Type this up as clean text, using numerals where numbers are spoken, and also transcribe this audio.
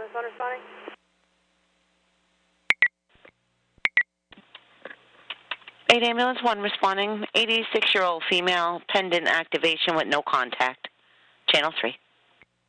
Ambulance 1 responding. 8 Ambulance 1 responding. 86-year-old female, pendant activation with no contact. Channel 3.